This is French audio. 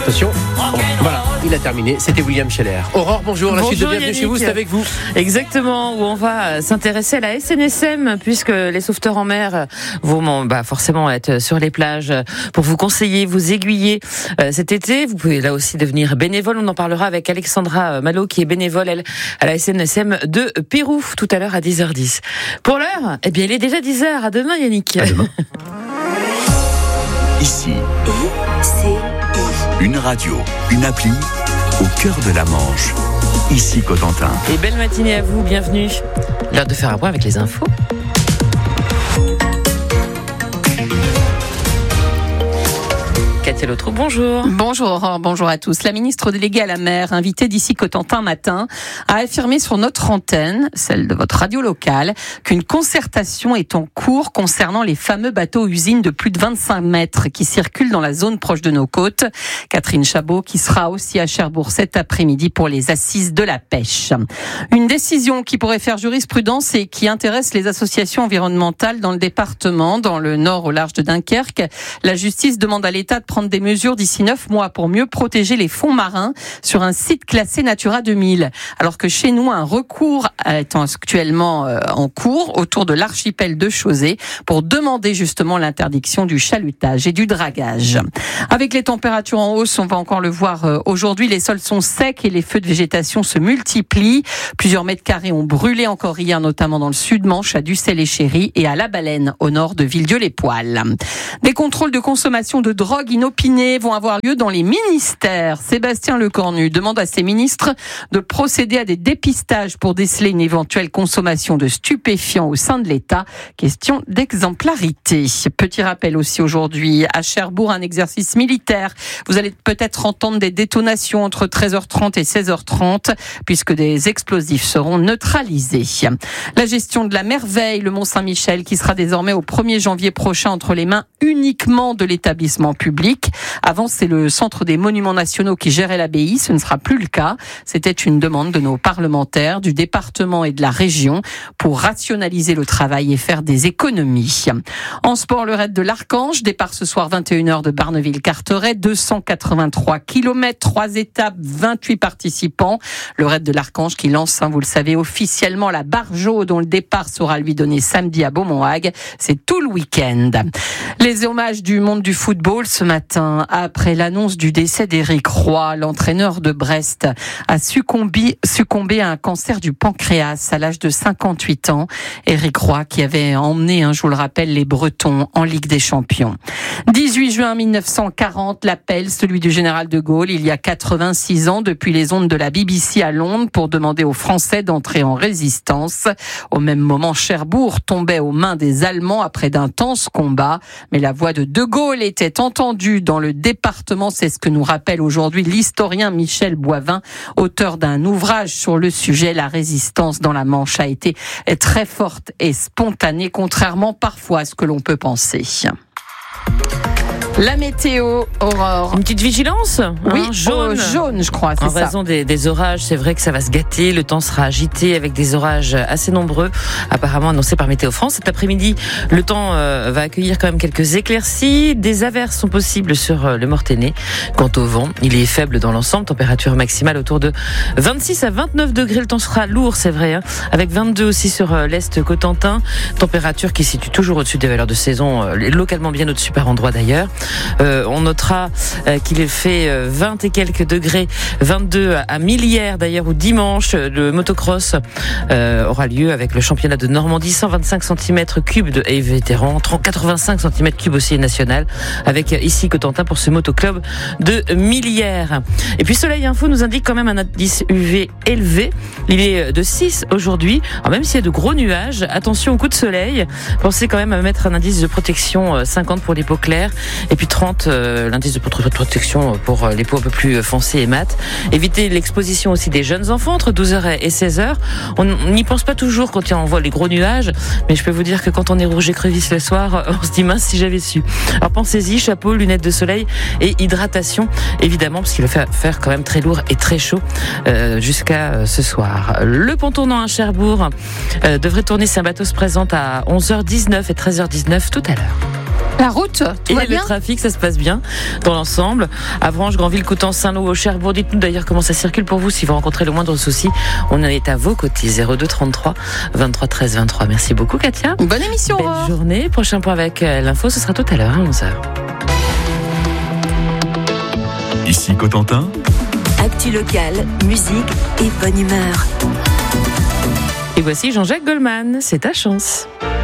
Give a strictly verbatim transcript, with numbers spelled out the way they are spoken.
sociaux. Bon, voilà, il a terminé. C'était William Scheller. Aurore, bonjour. La bonjour, suite de Bienvenue Yannick. chez vous, c'est avec vous. Exactement, où on va s'intéresser à la S N S M, puisque les sauveteurs en mer vont bah, forcément être sur les plages pour vous conseiller, vous aiguiller euh, cet été. Vous pouvez là aussi devenir bénévole. On en parlera avec Alexandra Malo, qui est bénévole, elle, à la S N S M de Pérou, tout à l'heure à dix heures dix. Pour l'heure, eh bien, il est déjà dix heures. À demain, Yannick. À demain. Ici, une radio, une appli au cœur de la Manche. Ici Cotentin. Et belle matinée à vous, bienvenue. L'heure de faire un point avec les infos. Katia Lotro, bonjour. Bonjour, bonjour à tous. La ministre déléguée à la mer, invitée d'ici Cotentin matin, a affirmé sur notre antenne, celle de votre radio locale, qu'une concertation est en cours concernant les fameux bateaux-usines de plus de vingt-cinq mètres qui circulent dans la zone proche de nos côtes. Catherine Chabot, qui sera aussi à Cherbourg cet après-midi pour les assises de la pêche. Une décision qui pourrait faire jurisprudence et qui intéresse les associations environnementales dans le département, dans le nord au large de Dunkerque. La justice demande à l'État de prendre des mesures d'ici neuf mois pour mieux protéger les fonds marins sur un site classé Natura deux mille. Alors que chez nous, un recours est actuellement en cours autour de l'archipel de Chausey pour demander justement l'interdiction du chalutage et du dragage. Avec les températures en hausse, on va encore le voir aujourd'hui, les sols sont secs et les feux de végétation se multiplient. Plusieurs mètres carrés ont brûlé encore hier, notamment dans le sud-Manche, à Ducel-et-Chéry et à La Baleine, au nord de Villedieu-les-Poils. Des contrôles de consommation de drogue inopinés vont avoir lieu dans les ministères. Sébastien Lecornu demande à ses ministres de procéder à des dépistages pour déceler une éventuelle consommation de stupéfiants au sein de l'État. Question d'exemplarité. Petit rappel aussi aujourd'hui, à Cherbourg, un exercice militaire. Vous allez peut-être entendre des détonations entre treize heures trente et seize heures trente, puisque des explosifs seront neutralisés. La gestion de la merveille, le Mont-Saint-Michel, qui sera désormais au premier janvier prochain entre les mains uniquement de l'établissement public. Avant, c'est le Centre des Monuments Nationaux qui gérait l'abbaye. Ce ne sera plus le cas. C'était une demande de nos parlementaires, du département et de la région pour rationaliser le travail et faire des économies. En sport, le raid de l'Archange, départ ce soir vingt et une heures de Barneville-Carteret, deux cent quatre-vingt-trois kilomètres, trois étapes, vingt-huit participants. Le raid de l'Archange qui lance, hein, vous le savez, officiellement la Bargeau, dont le départ sera lui donné samedi à Beaumont-Hague. C'est tout le week-end. Les hommages du monde du football ce matin, après l'annonce du décès d'Éric Roy, l'entraîneur de Brest, a succombé, succombé à un cancer du pancréas à l'âge de cinquante-huit ans. Éric Roy qui avait emmené, hein, je vous le rappelle, les Bretons en Ligue des Champions. dix-huit juin mille neuf cent quarante, l'appel, celui du général de Gaulle, il y a quatre-vingt-six ans, depuis les ondes de la B B C à Londres, pour demander aux Français d'entrer en résistance. Au même moment, Cherbourg tombait aux mains des Allemands après d'intenses combats. Mais la voix de De Gaulle était entendue dans le département, c'est ce que nous rappelle aujourd'hui l'historien Michel Boivin, auteur d'un ouvrage sur le sujet. La résistance dans la Manche a été très forte et spontanée, contrairement parfois à ce que l'on peut penser. La météo, Aurore. Une petite vigilance, oui, hein, jaune. Oh, jaune, je crois, c'est en ça. raison des, des orages, c'est vrai que ça va se gâter. Le temps sera agité avec des orages assez nombreux, apparemment annoncés par Météo France. Cet après-midi, le temps euh, va accueillir quand même quelques éclaircies. Des averses sont possibles sur euh, le Mortainais. Quant au vent, il est faible dans l'ensemble. Température maximale autour de vingt-six à vingt-neuf degrés. Le temps sera lourd, c'est vrai, hein, avec vingt-deux aussi sur euh, l'Est Cotentin. Température qui se situe toujours au-dessus des valeurs de saison, euh, localement bien au-dessus par endroits d'ailleurs. Euh, on notera euh, qu'il est fait euh, vingt et quelques degrés, vingt-deux à Millières d'ailleurs, où dimanche le motocross euh, aura lieu avec le championnat de Normandie, cent vingt-cinq centimètres cubes de et vétérans, quatre-vingt-cinq centimètres cubes aussi national, avec ici Cotentin pour ce motoclub de Millières. Et puis Soleil Info nous indique quand même un indice U V élevé. Il est de six aujourd'hui. Alors même s'il y a de gros nuages, attention au coup de soleil. Pensez quand même à mettre un indice de protection cinquante pour les peaux claires et puis trente euh, l'indice de protection pour les peaux un peu plus foncées et mates. Évitez l'exposition aussi des jeunes enfants entre douze heures et seize heures. On n'y pense pas toujours quand on voit les gros nuages, mais je peux vous dire que quand on est rouge écrevisse le soir, on se dit mince si j'avais su. Alors pensez-y, chapeau, lunettes de soleil et hydratation évidemment, parce qu'il va faire quand même très lourd et très chaud euh, jusqu'à ce soir. Le pont tournant à Cherbourg euh, devrait tourner si un bateau se présente à onze heures dix-neuf et treize heures dix-neuf tout à l'heure. La route, tout Et va le bien. trafic, ça se passe bien dans l'ensemble. Avranches, Granville, Coutances, Saint-Lô, Cherbourg. Dites-nous d'ailleurs comment ça circule pour vous si vous rencontrez le moindre souci. On est à vos côtés. zéro deux trente-trois vingt-trois treize vingt-trois. Merci beaucoup, Katia. Bonne émission. Belle Aurore. journée. Prochain point avec l'info, ce sera tout à l'heure à onze heures. Ici Cotentin. Actu locale, musique et bonne humeur. Et voici Jean-Jacques Goldman. C'est ta chance.